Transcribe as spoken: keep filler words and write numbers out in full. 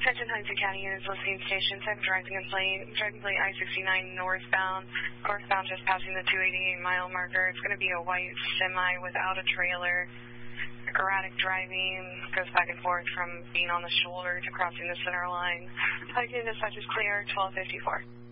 Attention Hudson County units listening station, type of driving complaint, driving plate I sixty-nine northbound, northbound just passing the two eighty-eight mile marker. It's going to be a white semi without a trailer. Erratic driving, goes back and forth from being on the shoulder to crossing the center line. Hudson dispatch is clear, twelve fifty-four.